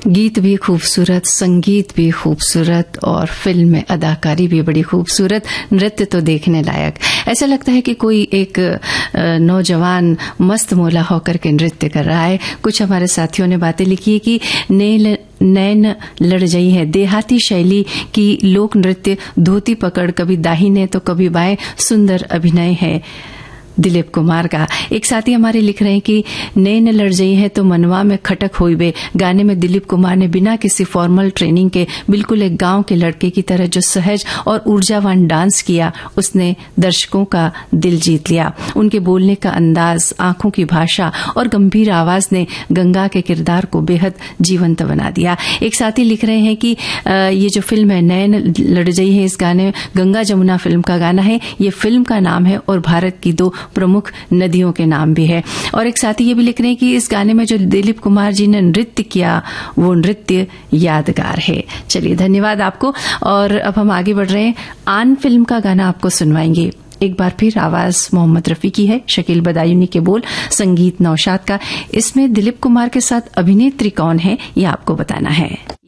गीत भी खूबसूरत, संगीत भी खूबसूरत और फिल्म में अदाकारी भी बड़ी खूबसूरत, नृत्य तो देखने लायक। ऐसा लगता है कि कोई एक नौजवान मस्त मौला होकर के नृत्य कर रहा है। कुछ हमारे साथियों ने बातें लिखी है कि नैन लड़ गई है, देहाती शैली की लोक नृत्य, धोती पकड़ कभी दाहिने तो कभी बाएं, सुंदर अभिनय है दिलीप कुमार का। एक साथी हमारे लिख रहे हैं कि नैन लड़ गई है तो मनवा में खटक हुई बे, गाने में दिलीप कुमार ने बिना किसी फॉर्मल ट्रेनिंग के बिल्कुल एक गांव के लड़के की तरह जो सहज और ऊर्जावान डांस किया, उसने दर्शकों का दिल जीत लिया। उनके बोलने का अंदाज, आंखों की भाषा और गंभीर आवाज ने गंगा के किरदार को बेहद जीवंत बना दिया। एक साथी लिख रहे हैं कि ये जो फिल्म है नैन लड़ गई है, इस गाने गंगा जमुना फिल्म का गाना है, ये फिल्म का नाम है और भारत की 2 प्रमुख नदियों के नाम भी है। और एक साथी ये भी लिख रहे हैं कि इस गाने में जो दिलीप कुमार जी ने नृत्य किया वो नृत्य यादगार है। चलिए, धन्यवाद आपको। और अब हम आगे बढ़ रहे हैं, आन फिल्म का गाना आपको सुनवाएंगे। एक बार फिर आवाज मोहम्मद रफी की है, शकील बदायूनी के बोल, संगीत नौशाद का। इसमें दिलीप कुमार के साथ अभिनेत्री कौन है ये आपको बताना है।